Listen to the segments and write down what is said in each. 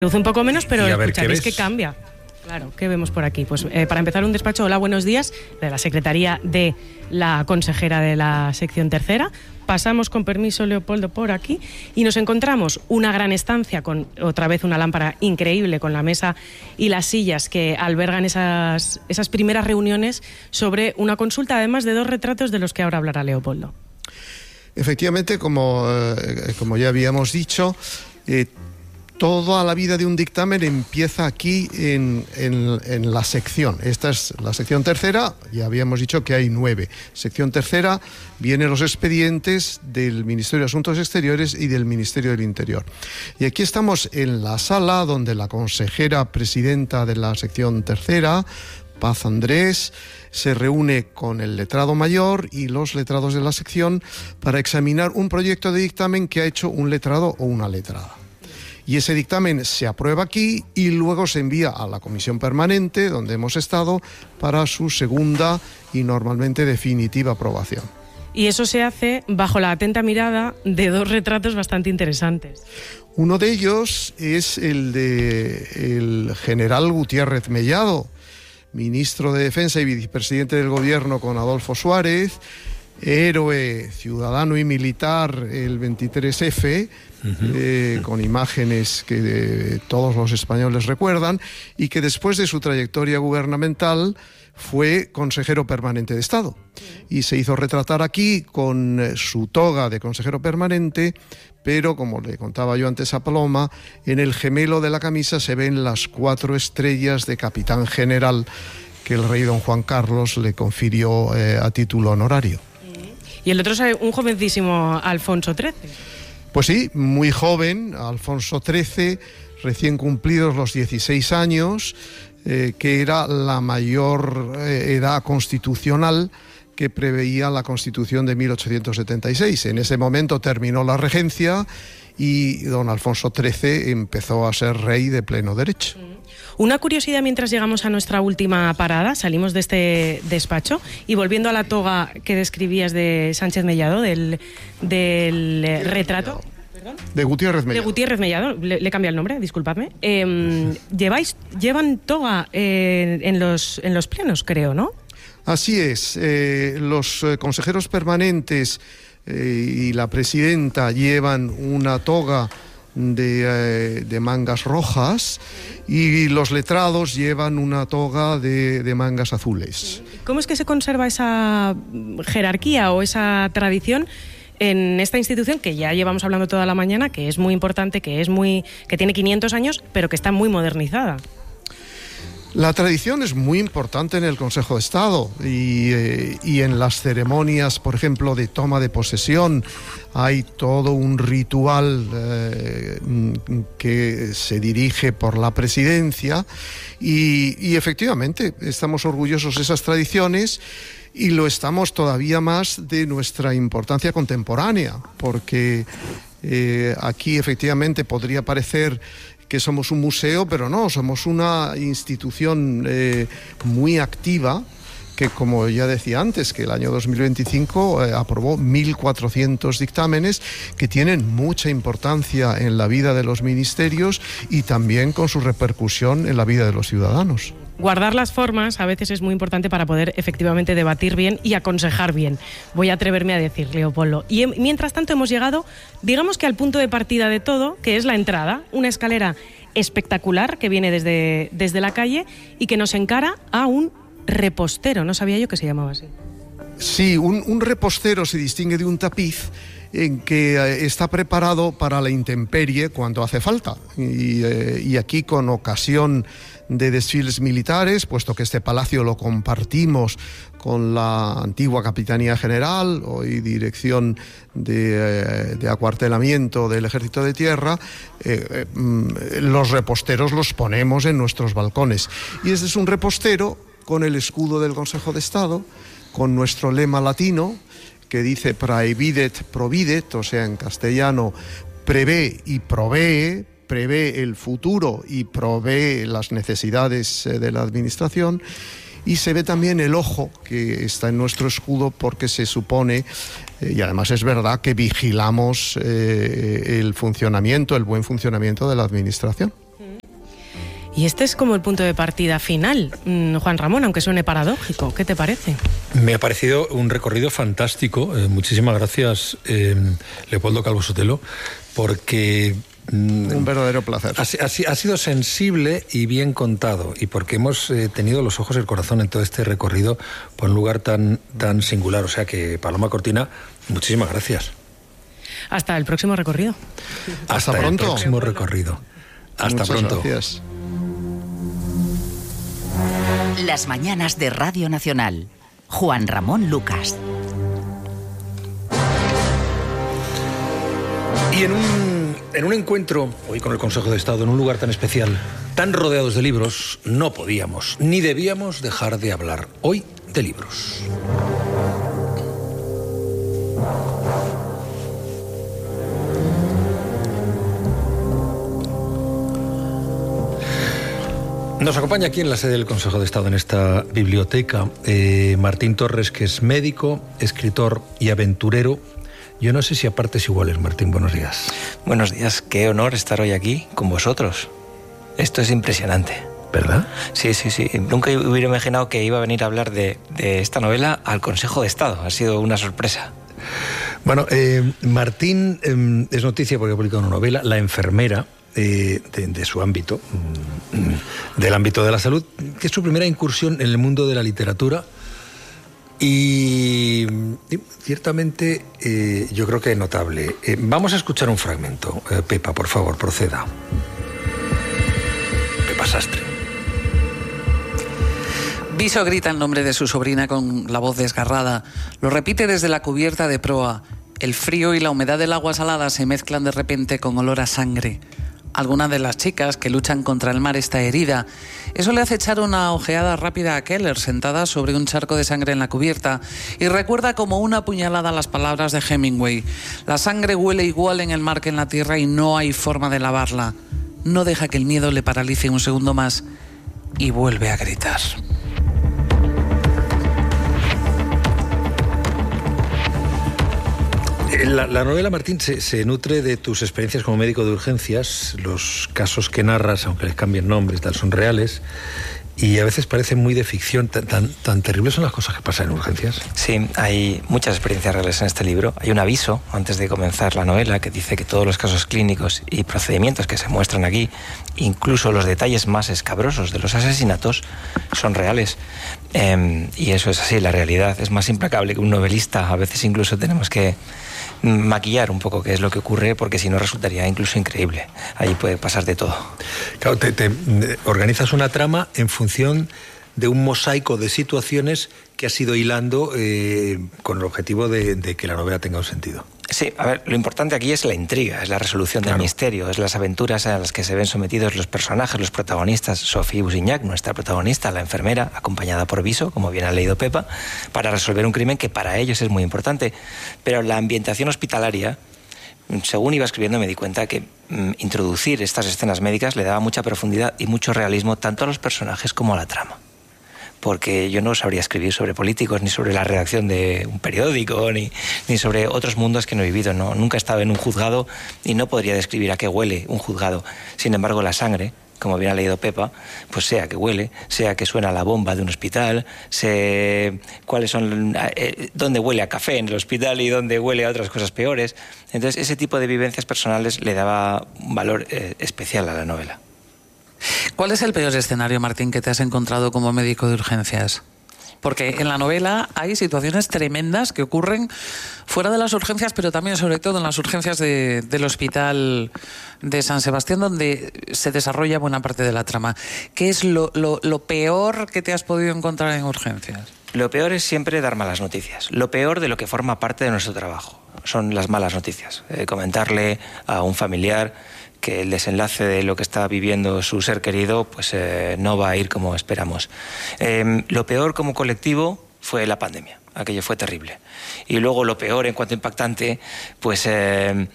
Luce un poco menos, pero escucharéis que cambia. Claro, ¿qué vemos por aquí? Pues para empezar un despacho, hola, buenos días, de la Secretaría de la consejera de la sección tercera. Pasamos con permiso, Leopoldo, por aquí y nos encontramos una gran estancia con otra vez una lámpara increíble con la mesa y las sillas que albergan esas primeras reuniones sobre una consulta, además de dos retratos de los que ahora hablará Leopoldo. Efectivamente, como ya habíamos dicho, toda la vida de un dictamen empieza aquí en la sección. Esta es la sección tercera, ya habíamos dicho que hay 9. Sección tercera vienen los expedientes del Ministerio de Asuntos Exteriores y del Ministerio del Interior. Y aquí estamos en la sala donde la consejera presidenta de la sección tercera, Paz Andrés, se reúne con el letrado mayor y los letrados de la sección para examinar un proyecto de dictamen que ha hecho un letrado o una letrada. Y ese dictamen se aprueba aquí y luego se envía a la comisión permanente, donde hemos estado, para su segunda y normalmente definitiva aprobación. Y eso se hace bajo la atenta mirada de dos retratos bastante interesantes. Uno de ellos es el del general Gutiérrez Mellado, ministro de Defensa y vicepresidente del Gobierno con Adolfo Suárez, héroe ciudadano y militar el 23F, con imágenes que todos los españoles recuerdan, y que después de su trayectoria gubernamental fue consejero permanente de Estado y se hizo retratar aquí con su toga de consejero permanente, pero como le contaba yo antes a Paloma, en el gemelo de la camisa se ven las 4 estrellas de capitán general que el rey don Juan Carlos le confirió a título honorario. Y el otro es un jovencísimo Alfonso XIII. Pues sí, muy joven, Alfonso XIII, recién cumplidos los 16 años, que era la mayor edad constitucional que preveía la Constitución de 1876. En ese momento terminó la regencia y don Alfonso XIII empezó a ser rey de pleno derecho. Una curiosidad mientras llegamos a nuestra última parada, salimos de este despacho y volviendo a la toga que describías de Sánchez Mellado, del retrato... ¿Perdón? De Gutiérrez Mellado. De Gutiérrez Mellado, le cambia el nombre, disculpadme. Llevan toga en los plenos, creo, ¿no? Así es, los consejeros permanentes y la presidenta llevan una toga de mangas rojas y los letrados llevan una toga de mangas azules. ¿Cómo es que se conserva esa jerarquía o esa tradición en esta institución que ya llevamos hablando toda la mañana, que es muy importante, que tiene 500 años, pero que está muy modernizada? La tradición es muy importante en el Consejo de Estado y en las ceremonias, por ejemplo, de toma de posesión, hay todo un ritual que se dirige por la presidencia y efectivamente estamos orgullosos de esas tradiciones y lo estamos todavía más de nuestra importancia contemporánea, porque aquí efectivamente podría parecer que somos un museo, pero no, somos una institución muy activa que, como ya decía antes, que el año 2025 aprobó 1.400 dictámenes que tienen mucha importancia en la vida de los ministerios y también con su repercusión en la vida de los ciudadanos. Guardar las formas a veces es muy importante para poder efectivamente debatir bien y aconsejar bien. Voy a atreverme a decir, Leopoldo. Y mientras tanto hemos llegado, digamos que al punto de partida de todo, que es la entrada, una escalera espectacular que viene desde la calle y que nos encara a un repostero. No sabía yo que se llamaba así. Sí, un repostero se distingue de un tapiz en que está preparado para la intemperie cuando hace falta. Y aquí, con ocasión de desfiles militares, puesto que este palacio lo compartimos con la antigua Capitanía General, hoy Dirección de Acuartelamiento del Ejército de Tierra, los reposteros los ponemos en nuestros balcones. Y este es un repostero con el escudo del Consejo de Estado, con nuestro lema latino, que dice praevidet providet, o sea, en castellano, prevé y provee, prevé el futuro y provee las necesidades de la administración. Y se ve también el ojo que está en nuestro escudo, porque se supone, y además es verdad, que vigilamos el buen funcionamiento de la administración. Y este es como el punto de partida final, Juan Ramón, aunque suene paradójico. ¿Qué te parece? Me ha parecido un recorrido fantástico. Muchísimas gracias, Leopoldo Calvo Sotelo, porque... un verdadero placer. Ha sido sensible y bien contado, y porque hemos tenido los ojos y el corazón en todo este recorrido por un lugar tan singular. O sea que, Paloma Cortina, muchísimas gracias. Hasta el próximo recorrido. Hasta pronto. El próximo recorrido. Hasta pronto. Gracias. Las mañanas de Radio Nacional. Juan Ramón Lucas. Y en un encuentro hoy con el Consejo de Estado, en un lugar tan especial, tan rodeados de libros, no podíamos ni debíamos dejar de hablar hoy de libros. Nos acompaña aquí en la sede del Consejo de Estado, en esta biblioteca, Martín Torres, que es médico, escritor y aventurero. Yo no sé si a partes iguales. Martín, buenos días. Buenos días, qué honor estar hoy aquí con vosotros. Esto es impresionante. ¿Verdad? Sí. Nunca hubiera imaginado que iba a venir a hablar de esta novela al Consejo de Estado. Ha sido una sorpresa. Bueno, Martín es noticia porque ha publicado una novela, La enfermera, de su ámbito, del ámbito de la salud, que es su primera incursión en el mundo de la literatura. Y ciertamente yo creo que es notable. Vamos a escuchar un fragmento. Pepa, por favor, proceda. Pepa Sastre. Viso grita el nombre de su sobrina con la voz desgarrada. Lo repite desde la cubierta de proa. El frío y la humedad del agua salada se mezclan de repente con olor a sangre. Alguna de las chicas que luchan contra el mar está herida. Eso le hace echar una ojeada rápida a Keller, sentada sobre un charco de sangre en la cubierta, y recuerda como una puñalada las palabras de Hemingway. La sangre huele igual en el mar que en la tierra y no hay forma de lavarla. No deja que el miedo le paralice un segundo más y vuelve a gritar. La novela, Martín, se nutre de tus experiencias como médico de urgencias. Los casos que narras, aunque les cambien nombres, tal, son reales. Y a veces parecen muy de ficción. ¿Tan terribles son las cosas que pasan en urgencias? Sí, hay muchas experiencias reales en este libro. Hay un aviso antes de comenzar la novela que dice que todos los casos clínicos y procedimientos que se muestran aquí, incluso los detalles más escabrosos de los asesinatos, son reales. Y eso es así, la realidad es más implacable que un novelista. A veces incluso tenemos que maquillar un poco qué es lo que ocurre, porque si no resultaría incluso increíble. Allí puede pasar de todo. Claro, te organizas una trama en función de un mosaico de situaciones que has ido hilando con el objetivo de que la novela tenga un sentido. Sí, a ver, lo importante aquí es la intriga, es la resolución del misterio, es las aventuras a las que se ven sometidos los personajes, los protagonistas. Sophie Busignac, nuestra protagonista, la enfermera, acompañada por Viso, como bien ha leído Pepa, para resolver un crimen que para ellos es muy importante. Pero la ambientación hospitalaria, según iba escribiendo, me di cuenta que introducir estas escenas médicas le daba mucha profundidad y mucho realismo tanto a los personajes como a la trama. Porque yo no sabría escribir sobre políticos, ni sobre la redacción de un periódico, ni sobre otros mundos que no he vivido. No, nunca he estado en un juzgado y no podría describir a qué huele un juzgado. Sin embargo, la sangre, como bien ha leído Pepa, pues sea que huele, sea que suena la bomba de un hospital, sé cuáles son, dónde huele a café en el hospital y dónde huele a otras cosas peores. Entonces, ese tipo de vivencias personales le daba un valor especial a la novela. ¿Cuál es el peor escenario, Martín, que te has encontrado como médico de urgencias? Porque en la novela hay situaciones tremendas que ocurren fuera de las urgencias, pero también, sobre todo, en las urgencias del Hospital de San Sebastián, donde se desarrolla buena parte de la trama. ¿Qué es lo peor que te has podido encontrar en urgencias? Lo peor es siempre dar malas noticias. Lo peor de lo que forma parte de nuestro trabajo son las malas noticias. Comentarle a un familiar que el desenlace de lo que está viviendo su ser querido pues no va a ir como esperamos. Lo peor como colectivo fue la pandemia. Aquello fue terrible. Y luego lo peor en cuanto impactante, pues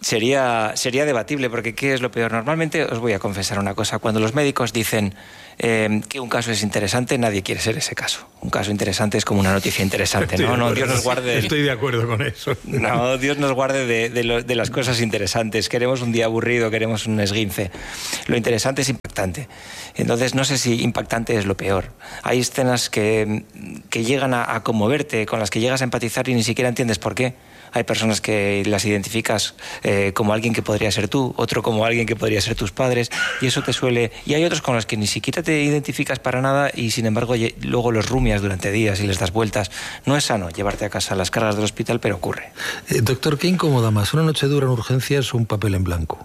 Sería debatible, porque ¿qué es lo peor? Normalmente, os voy a confesar una cosa, cuando los médicos dicen que un caso es interesante, nadie quiere ser ese caso. Un caso interesante es como una noticia interesante, ¿no? No, Dios nos guarde... Estoy de acuerdo con eso. No, Dios nos guarde de las cosas interesantes. Queremos un día aburrido, queremos un esguince. Lo interesante es impactante. Entonces, no sé si impactante es lo peor. Hay escenas que llegan a conmoverte, con las que llegas a empatizar y ni siquiera entiendes por qué. Hay personas que las identificas como alguien que podría ser tú, otro como alguien que podría ser tus padres, y eso te suele... Y hay otros con los que ni siquiera te identificas para nada y sin embargo luego los rumias durante días y les das vueltas. No es sano llevarte a casa las cargas del hospital, pero ocurre. Doctor, ¿qué incomoda más? ¿Una noche dura en urgencias o un papel en blanco?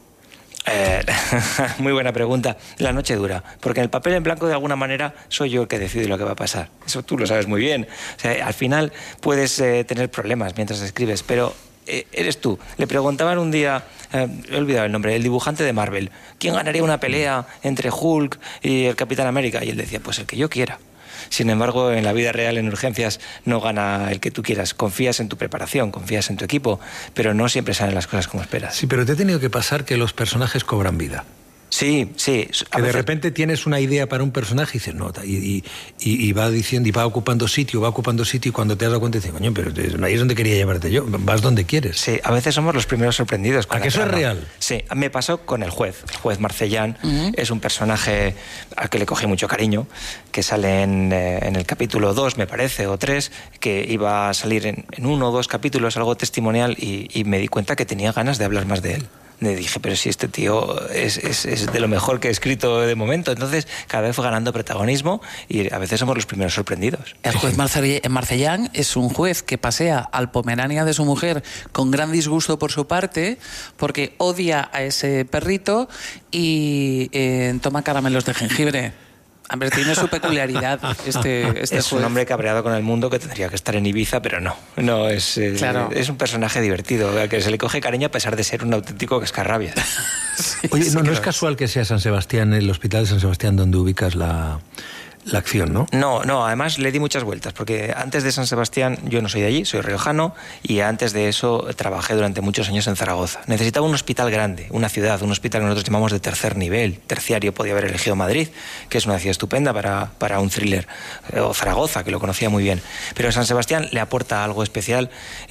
Muy buena pregunta. La noche dura, porque en el papel en blanco de alguna manera soy yo el que decide lo que va a pasar. Eso tú lo sabes muy bien. O sea, al final puedes tener problemas mientras escribes, pero eres tú. Le preguntaban un día, he olvidado el nombre, el dibujante de Marvel, ¿quién ganaría una pelea entre Hulk y el Capitán América? Y él decía, pues el que yo quiera. Sin embargo, en la vida real, en urgencias, no gana el que tú quieras. Confías en tu preparación, confías en tu equipo, pero no siempre salen las cosas como esperas. Sí, pero te ha tenido que pasar que los personajes cobran vida. Sí. Que de repente tienes una idea para un personaje y dices, no, y va diciendo, y va ocupando sitio, y cuando te has dado cuenta dices, coño, pero ahí es donde quería llevarte yo, vas donde quieres. Sí, a veces somos los primeros sorprendidos. ¿A que eso es real? Sí, me pasó con el juez Marcellán. Es un personaje al que le cogí mucho cariño, que sale en el capítulo 2, me parece, o 3, que iba a salir en 1 o 2 capítulos, algo testimonial, y me di cuenta que tenía ganas de hablar más de él. Le dije, pero si este tío es de lo mejor que he escrito de momento. Entonces, cada vez fue ganando protagonismo y a veces somos los primeros sorprendidos. El juez Marcellán es un juez que pasea al Pomerania de su mujer con gran disgusto por su parte, porque odia a ese perrito y toma caramelos de jengibre. A ver, tiene su peculiaridad este es juez. Un hombre cabreado con el mundo que tendría que estar en Ibiza, pero no es, claro. Es un personaje divertido, al que se le coge cariño a pesar de ser un auténtico cascarrabias. Sí, oye, no es casual que sea San Sebastián, el hospital de San Sebastián, donde ubicas la acción, ¿no? No, además le di muchas vueltas, porque antes de San Sebastián yo no soy de allí, soy riojano, y antes de eso trabajé durante muchos años en Zaragoza. Necesitaba un hospital grande, una ciudad, un hospital que nosotros llamamos de tercer nivel, terciario. Podía haber elegido Madrid, que es una ciudad estupenda para un thriller, o Zaragoza, que lo conocía muy bien. Pero San Sebastián le aporta algo especial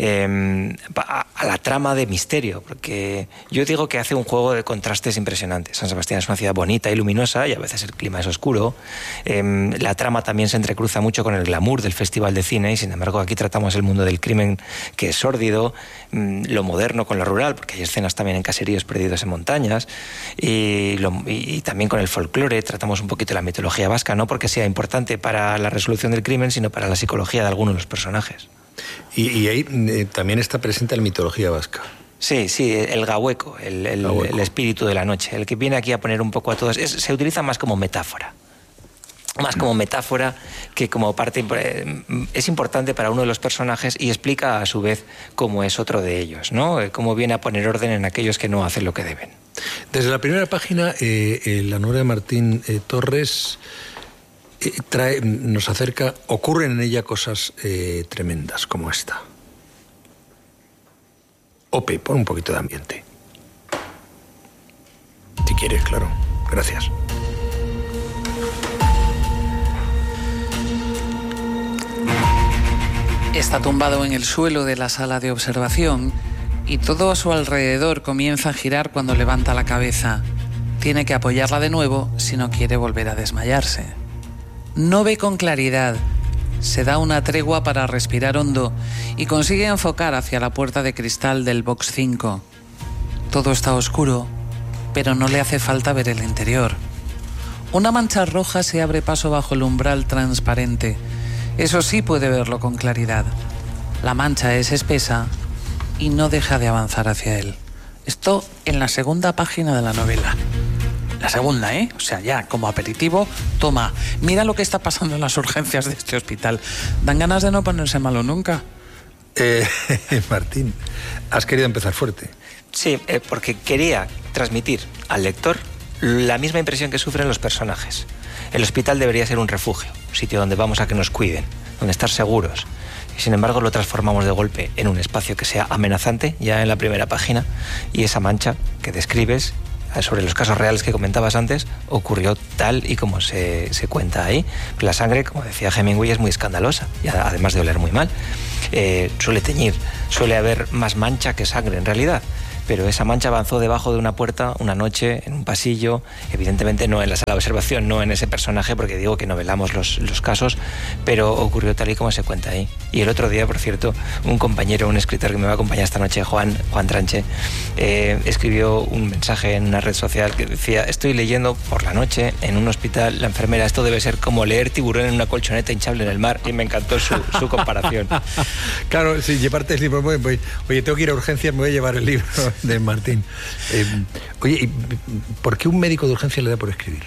a la trama de misterio, porque yo digo que hace un juego de contrastes impresionantes. San Sebastián es una ciudad bonita y luminosa, y a veces el clima es oscuro. La trama también se entrecruza mucho con el glamour del Festival de Cine, y sin embargo aquí tratamos el mundo del crimen, que es sórdido, lo moderno con lo rural, porque hay escenas también en caseríos perdidos en montañas, y también con el folclore. Tratamos un poquito la mitología vasca, no porque sea importante para la resolución del crimen, sino para la psicología de algunos de los personajes. Y ahí también está presente la mitología vasca. Sí, el gahueco, el espíritu de la noche, el que viene aquí a poner un poco a todos. Se utiliza más como metáfora. Más como metáfora que como parte. Es importante para uno de los personajes y explica a su vez cómo es otro de ellos, ¿no? Cómo viene a poner orden en aquellos que no hacen lo que deben. Desde la primera página, la novela de Martín Torres nos acerca, ocurren en ella cosas tremendas como esta. Ope, pon un poquito de ambiente. Si quieres, claro. Gracias. Está tumbado en el suelo de la sala de observación y todo a su alrededor comienza a girar cuando levanta la cabeza. Tiene que apoyarla de nuevo si no quiere volver a desmayarse. No ve con claridad. Se da una tregua para respirar hondo y consigue enfocar hacia la puerta de cristal del box 5. Todo está oscuro, pero no le hace falta ver el interior. Una mancha roja se abre paso bajo el umbral transparente. Eso sí puede verlo con claridad. La mancha es espesa y no deja de avanzar hacia él. Esto en la segunda página de la novela. La segunda, ¿eh? O sea, ya como aperitivo, toma, mira lo que está pasando en las urgencias de este hospital. Dan ganas de no ponerse malo nunca. Martín, has querido empezar fuerte. Sí, porque quería transmitir al lector la misma impresión que sufren los personajes. El hospital debería ser un refugio, un sitio donde vamos a que nos cuiden, donde estar seguros. y sin embargo lo transformamos de golpe en un espacio que sea amenazante ya en la primera página, y esa mancha que describes sobre los casos reales que comentabas antes ocurrió tal y como se cuenta ahí. La sangre, como decía Hemingway, es muy escandalosa y además de oler muy mal, suele teñir, suele haber más mancha que sangre en realidad. Pero esa mancha avanzó debajo de una puerta una noche, en un pasillo, evidentemente no en la sala de observación, no en ese personaje, porque digo que novelamos los casos, pero ocurrió tal y como se cuenta ahí. Y el otro día, por cierto, un compañero, un escritor que me va a acompañar esta noche, Juan Tranche, escribió un mensaje en una red social que decía: estoy leyendo por la noche en un hospital, la enfermera, esto debe ser como leer tiburón en una colchoneta hinchable en el mar, y me encantó su comparación. Claro, si llevarte el libro, oye, tengo que ir a urgencias, me voy a llevar el libro de Martín. Oye, ¿por qué un médico de urgencias le da por escribir?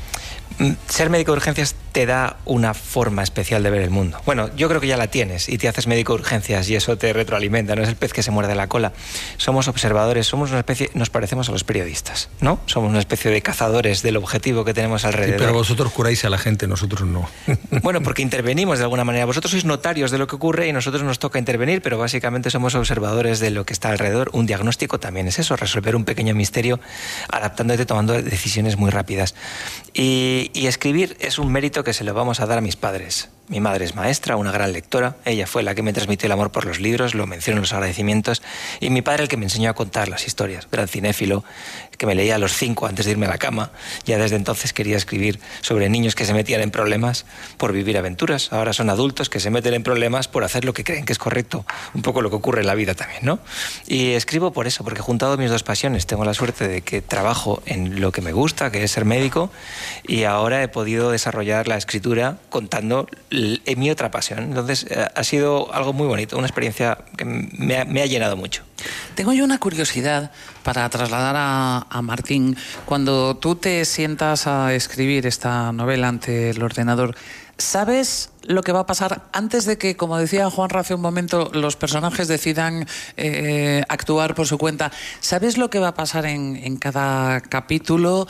Ser médico de urgencias te da una forma especial de ver el mundo. Bueno, yo creo que ya la tienes y te haces médico de urgencias y eso te retroalimenta, no es el pez que se muerde la cola. Somos observadores, somos una especie, nos parecemos a los periodistas, ¿no? Somos una especie de cazadores del objetivo que tenemos alrededor. Sí, pero vosotros curáis a la gente, nosotros no. Bueno, porque intervenimos de alguna manera. Vosotros sois notarios de lo que ocurre y a nosotros nos toca intervenir, pero básicamente somos observadores de lo que está alrededor. Un diagnóstico también es eso, resolver un pequeño misterio adaptándote, tomando decisiones muy rápidas. Y escribir es un mérito que se lo vamos a dar a mis padres. Mi madre es maestra, una gran lectora, ella fue la que me transmitió el amor por los libros, lo menciono en los agradecimientos, y mi padre el que me enseñó a contar las historias, gran cinéfilo, que me leía a los 5 antes de irme a la cama. Ya desde entonces quería escribir sobre niños que se metían en problemas por vivir aventuras. Ahora son adultos que se meten en problemas por hacer lo que creen que es correcto, un poco lo que ocurre en la vida también, ¿no? Y escribo por eso, porque he juntado mis dos pasiones. Tengo la suerte de que trabajo en lo que me gusta, que es ser médico, y ahora he podido desarrollar la escritura contando mi otra pasión. Entonces ha sido algo muy bonito, una experiencia que me ha llenado mucho. Tengo yo una curiosidad para trasladar a Martín. Cuando tú te sientas a escribir esta novela ante el ordenador, ¿sabes lo que va a pasar antes de que, como decía Juanra hace un momento, los personajes decidan actuar por su cuenta? ¿Sabes lo que va a pasar en cada capítulo?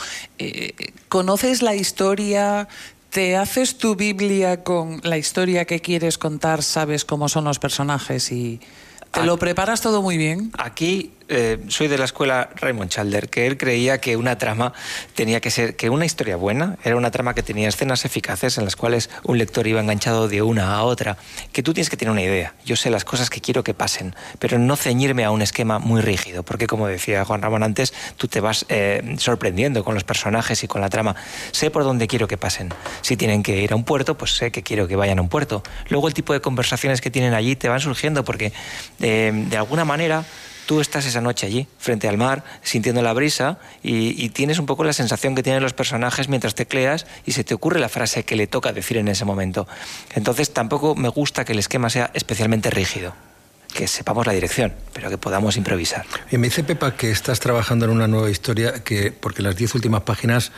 ¿Conoces la historia? ¿Te haces tu Biblia con la historia que quieres contar? ¿Sabes cómo son los personajes y te lo preparas todo muy bien? Aquí soy de la escuela Raymond Chandler, que él creía que una trama tenía que ser, que una historia buena era una trama que tenía escenas eficaces en las cuales un lector iba enganchado de una a otra, que tú tienes que tener una idea. Yo sé las cosas que quiero que pasen, pero no ceñirme a un esquema muy rígido, porque como decía Juan Ramón antes, tú te vas sorprendiendo con los personajes y con la trama. Sé por dónde quiero que pasen. Si tienen que ir a un puerto, pues sé que quiero que vayan a un puerto. Luego el tipo de conversaciones que tienen allí te van surgiendo porque de alguna manera tú estás esa noche allí, frente al mar, sintiendo la brisa y tienes un poco la sensación que tienen los personajes mientras tecleas y se te ocurre la frase que le toca decir en ese momento. Entonces tampoco me gusta que el esquema sea especialmente rígido, que sepamos la dirección, pero que podamos improvisar. Y me dice Pepa que estás trabajando en una nueva historia, porque las 10 últimas páginas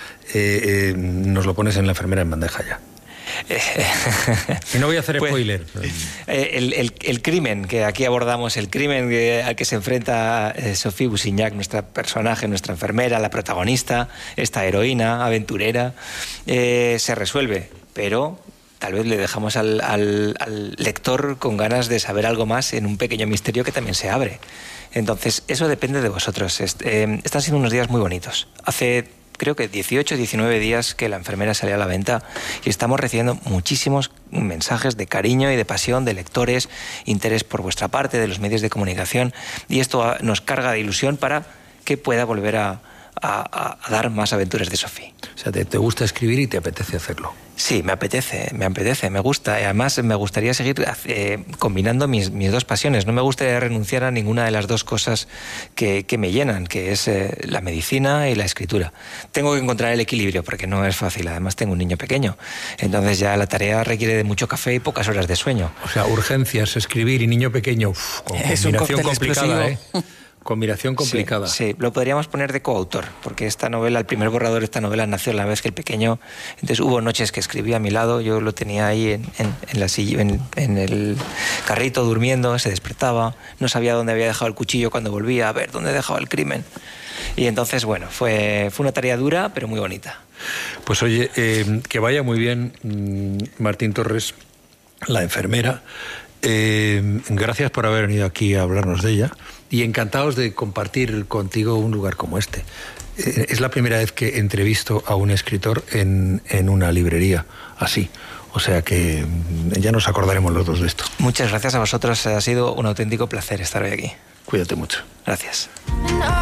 nos lo pones en La enfermera en bandeja ya. Y no voy a hacer spoiler. El crimen que aquí abordamos, el crimen al que se enfrenta Sophie Boussignac, nuestra personaje, nuestra enfermera, la protagonista, esta heroína aventurera, se resuelve, pero tal vez le dejamos al lector con ganas de saber algo más en un pequeño misterio que también se abre. Entonces, eso depende de vosotros. Están siendo unos días muy bonitos. Hace creo que 18 o 19 días que La enfermera salió a la venta y estamos recibiendo muchísimos mensajes de cariño y de pasión de lectores, interés por vuestra parte, de los medios de comunicación, y esto nos carga de ilusión para que pueda volver a dar más aventuras de Sophie. O sea, te gusta escribir y te apetece hacerlo. Sí, me apetece, me gusta. Y además me gustaría seguir combinando mis dos pasiones. No me gustaría renunciar a ninguna de las dos cosas que me llenan, que es la medicina y la escritura. Tengo que encontrar el equilibrio porque no es fácil. Además tengo un niño pequeño. Entonces ya la tarea requiere de mucho café y pocas horas de sueño. O sea, urgencias, escribir y niño pequeño. Combinación complicada, ¿eh? Combinación complicada. Sí, lo podríamos poner de coautor, porque esta novela, el primer borrador de esta novela nació a la vez que el pequeño. Entonces hubo noches que escribía a mi lado, yo lo tenía ahí en la silla, en el carrito durmiendo, se despertaba, no sabía dónde había dejado el cuchillo cuando volvía, a ver dónde he dejado el crimen. Y entonces, bueno, fue una tarea dura, pero muy bonita. Pues oye, que vaya muy bien, Martín Torres, La enfermera. Gracias por haber venido aquí a hablarnos de ella y encantados de compartir contigo un lugar como este. Es la primera vez que entrevisto a un escritor en una librería así. O sea que ya nos acordaremos los dos de esto. Muchas gracias a vosotros. Ha sido un auténtico placer estar hoy aquí. Cuídate mucho. Gracias.